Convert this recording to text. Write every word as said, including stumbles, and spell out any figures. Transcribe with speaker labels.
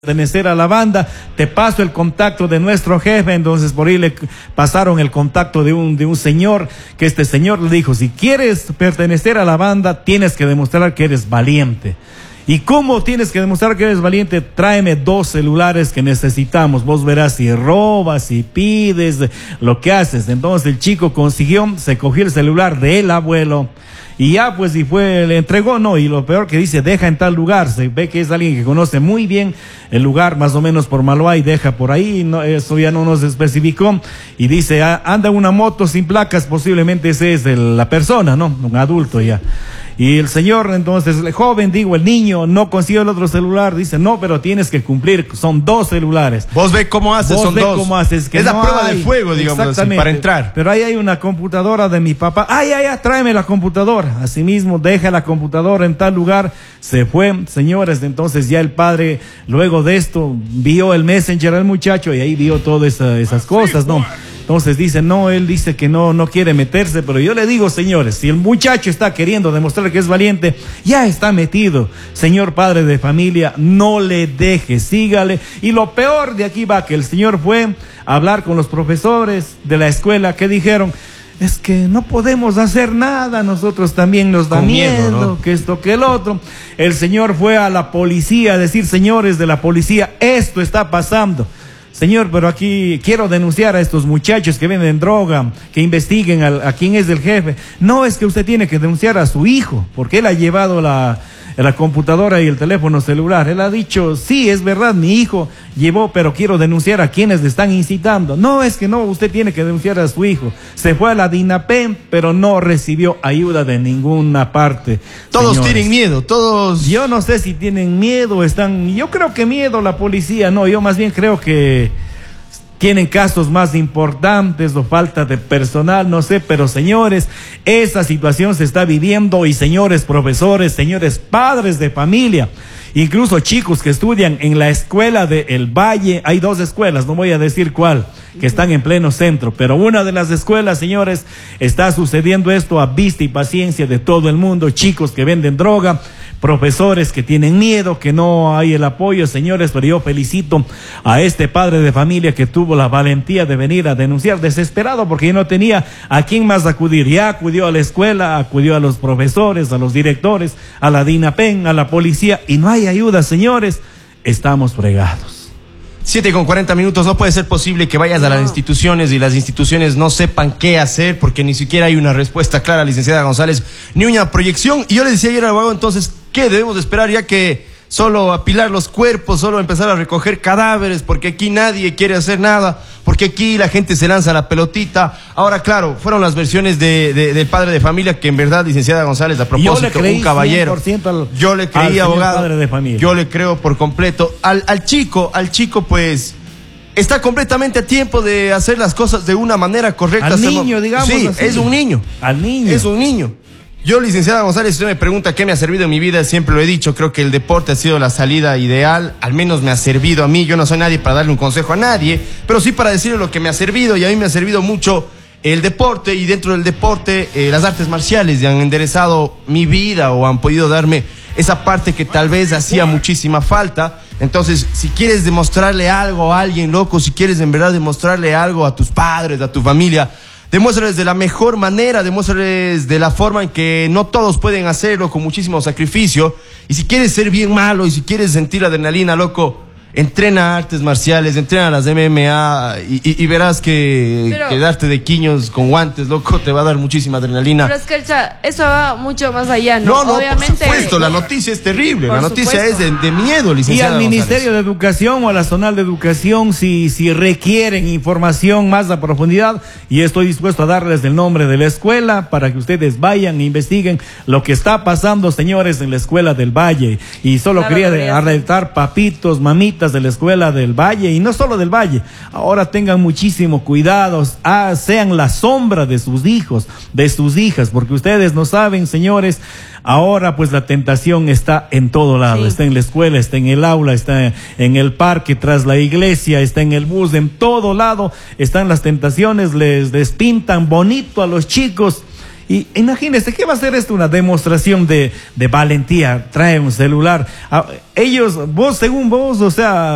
Speaker 1: pertenecer a la banda, te paso el contacto de nuestro jefe. Entonces por ahí le pasaron el contacto de un, de un señor, que este señor le dijo: si quieres pertenecer a la banda, tienes que demostrar que eres valiente. ¿Y cómo tienes que demostrar que eres valiente? Tráeme dos celulares que necesitamos. Vos verás si robas, si pides, lo que haces. Entonces el chico consiguió, se cogió el celular del abuelo y ya pues y fue, le entregó, no, y lo peor que dice, deja en tal lugar. Se ve que es alguien que conoce muy bien el lugar, más o menos por Maloa, y deja por ahí, no, eso ya no nos especificó, y dice, anda una moto sin placas, posiblemente ese es el, la persona, ¿no? Un adulto ya. Y el señor, entonces, el joven, digo, el niño, no consiguió el otro celular. Dice, no, pero tienes que cumplir, son dos celulares.
Speaker 2: Vos ve cómo haces,
Speaker 1: Vos
Speaker 2: son
Speaker 1: ve
Speaker 2: dos.
Speaker 1: Cómo haces, que
Speaker 2: es
Speaker 1: no
Speaker 2: la prueba
Speaker 1: hay.
Speaker 2: de fuego, digamos así, para entrar.
Speaker 1: Pero ahí hay una computadora de mi papá. Ay, ay, ay, tráeme la computadora. Asimismo, deja la computadora en tal lugar. Se fue, señores. Entonces ya el padre, luego de esto, vio el Messenger al muchacho y ahí vio todas esa, esas cosas, ¿no? Entonces dice, no, él dice que no, no quiere meterse, pero yo le digo, señores, si el muchacho está queriendo demostrar que es valiente, ya está metido. Señor padre de familia, no le deje, sígale. Y lo peor de aquí va que el señor fue a hablar con los profesores de la escuela, que dijeron, es que no podemos hacer nada, nosotros también nos da
Speaker 2: Con
Speaker 1: miedo,
Speaker 2: miedo, ¿no?
Speaker 1: que esto, que el otro. El señor fue a la policía a decir, señores de la policía, esto está pasando. Señor, pero aquí quiero denunciar a estos muchachos que venden droga, que investiguen a, a quién es el jefe. No, es que usted tiene que denunciar a su hijo, porque él ha llevado la, la computadora y el teléfono celular. Él ha dicho, sí, es verdad, mi hijo llevó, pero quiero denunciar a quienes le están incitando. No, es que no, usted tiene que denunciar a su hijo. Se fue a la DINAPEN, pero no recibió ayuda de ninguna parte.
Speaker 2: Todos
Speaker 1: señores.
Speaker 2: tienen miedo, todos...
Speaker 1: Yo no sé si tienen miedo, están... Yo creo que miedo la policía, no, yo más bien creo que tienen casos más importantes o falta de personal, no sé, pero señores, esa situación se está viviendo y señores profesores, señores padres de familia, incluso chicos que estudian en la escuela de El Valle, hay dos escuelas, no voy a decir cuál, que están en pleno centro, pero una de las escuelas, señores, está sucediendo esto a vista y paciencia de todo el mundo, chicos que venden droga, profesores que tienen miedo, que no hay el apoyo, señores, pero yo felicito a este padre de familia que tuvo la valentía de venir a denunciar, desesperado porque ya no tenía a quién más acudir, ya acudió a la escuela, acudió a los profesores, a los directores, a la DINAPEN, a la policía, y no hay ayuda, señores, estamos fregados.
Speaker 2: Siete con cuarenta minutos, no puede ser posible que vayas a las instituciones y las instituciones no sepan qué hacer porque ni siquiera hay una respuesta clara, licenciada González, ni una proyección. Y yo le decía ayer al abogado, entonces, ¿qué debemos de esperar ya que solo apilar los cuerpos, solo empezar a recoger cadáveres, porque aquí nadie quiere hacer nada, porque aquí la gente se lanza la pelotita? Ahora, claro, fueron las versiones de, de, del padre de familia, que en verdad, licenciada González, a propósito, yo le creí un caballero.
Speaker 1: Al,
Speaker 2: yo le creí, abogado,
Speaker 1: padre de familia.
Speaker 2: Yo le creo por completo. Al, al chico, al chico, pues, está completamente a tiempo de hacer las cosas de una manera correcta.
Speaker 1: Al niño, digamos
Speaker 2: Sí,
Speaker 1: así.
Speaker 2: es un niño.
Speaker 1: Al niño.
Speaker 2: Es un niño. Yo, licenciada González, si usted me pregunta qué me ha servido en mi vida, siempre lo he dicho, creo que el deporte ha sido la salida ideal, al menos me ha servido a mí. Yo no soy nadie para darle un consejo a nadie, pero sí para decirle lo que me ha servido, y a mí me ha servido mucho el deporte, y dentro del deporte eh, las artes marciales han enderezado mi vida o han podido darme esa parte que tal vez hacía muchísima falta. Entonces, si quieres demostrarle algo a alguien, loco, si quieres en verdad demostrarle algo a tus padres, a tu familia, demuéstrales de la mejor manera, demuéstrales de la forma en que no todos pueden hacerlo, con muchísimo sacrificio. Y si quieres ser bien malo y si quieres sentir adrenalina, loco, entrena artes marciales, entrena las M M A y, y, y verás que
Speaker 3: pero,
Speaker 2: quedarte de quiños con guantes, loco, te va a dar muchísima adrenalina.
Speaker 3: Pero es que eso va mucho más allá, ¿no?
Speaker 2: No, no,
Speaker 3: obviamente,
Speaker 2: por supuesto, la noticia es terrible,
Speaker 3: por
Speaker 2: la noticia
Speaker 3: supuesto.
Speaker 2: es de, de miedo, licenciada
Speaker 1: Y al
Speaker 2: González.
Speaker 1: Ministerio de Educación o a la Zonal de Educación, si, si requieren información más a profundidad, y estoy dispuesto a darles el nombre de la escuela para que ustedes vayan e investiguen lo que está pasando, señores, en la escuela del Valle. Y solo
Speaker 3: Claro,
Speaker 1: quería
Speaker 3: debería
Speaker 1: alertar papitos, mamitas de la escuela del Valle, y no solo del Valle, ahora tengan muchísimo cuidado, ah, sean la sombra de sus hijos, de sus hijas, porque ustedes no saben, señores, ahora pues la tentación está en todo lado, sí. Está en la escuela, está en el aula, está en el parque, tras la iglesia, está en el bus, en todo lado están las tentaciones, les despintan bonito a los chicos. Y imagínense, ¿qué va a ser esto? Una demostración de, de valentía. Trae un celular. Ellos, vos, según vos, o sea...